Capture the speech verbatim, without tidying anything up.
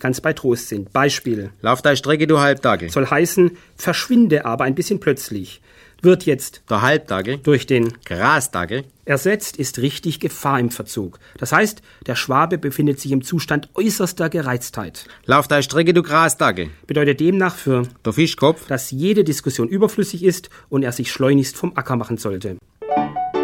kann's bei Trost sind. Beispiel. Lauf deine Strecke, du Halbdackel. Soll heißen, verschwinde aber ein bisschen plötzlich. Wird jetzt Der Halbdackel. durch den Grasdackel. ersetzt, ist richtig Gefahr im Verzug. Das heißt, der Schwabe befindet sich im Zustand äußerster Gereiztheit. Lauf deine Strecke, du Grasdackel. Bedeutet demnach für, Der Fischkopf. dass jede Diskussion überflüssig ist und er sich schleunigst vom Acker machen sollte.